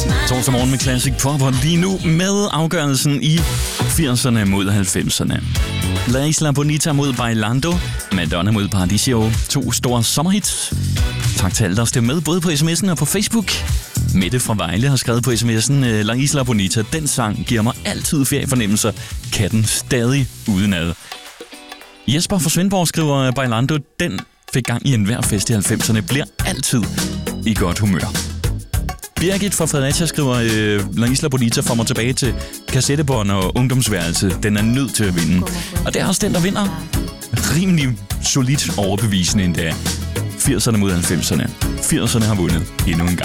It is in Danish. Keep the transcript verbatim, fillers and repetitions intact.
Torsdag morgen med Classic Pop, og lige nu med afgørelsen i firserne mod halvfemserne. La Isla Bonita mod Bailando, Madonna mod Paradiso, to store sommerhits. Tak til alle, der stemte med, både på sms'en og på Facebook. Mette fra Vejle har skrevet på sms'en, La Isla Bonita, den sang giver mig altid feriefornemmelser. Kan den stadig udenad. Jesper fra Svendborg skriver, Bailando, den fik gang i enhver fest i halvfemserne, bliver altid i godt humør. Birgit fra Fredericia skriver, øh, La Isla Bonita får mig tilbage til kassettebånd og ungdomsværelse. Den er nødt til at vinde. Og det er også den, der vinder. Rimelig solidt overbevisende endda. firserne mod halvfemserne. firserne har vundet endnu en gang.